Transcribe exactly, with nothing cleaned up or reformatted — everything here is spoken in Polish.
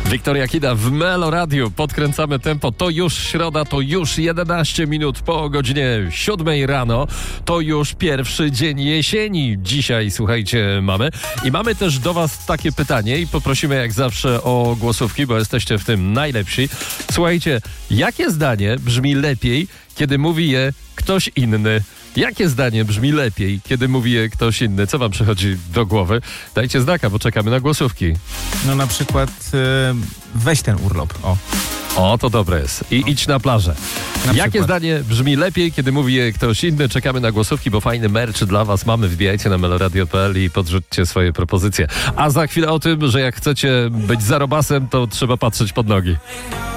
Wiktoria Kida w Melo Radio. Podkręcamy tempo. To już środa, to już jedenaście minut po godzinie siódmej rano. To już pierwszy dzień jesieni. Dzisiaj, słuchajcie, mamy. I mamy też do was takie pytanie i poprosimy jak zawsze o głosówki, bo jesteście w tym najlepsi. Słuchajcie, jakie zdanie brzmi lepiej, kiedy mówi je ktoś inny? Jakie zdanie brzmi lepiej, kiedy mówi je ktoś inny? Co wam przychodzi do głowy? Dajcie znaka, bo czekamy na głosówki. No na przykład yy, weź ten urlop, o. O, to dobre jest. I no. idź na plażę. Na Jakie przykład. zdanie brzmi lepiej, kiedy mówi je ktoś inny? Czekamy na głosówki, bo fajny merch dla was mamy. Wbijajcie na meloradio kropka p l i podrzućcie swoje propozycje. A za chwilę o tym, że jak chcecie być zarobasem, to trzeba patrzeć pod nogi.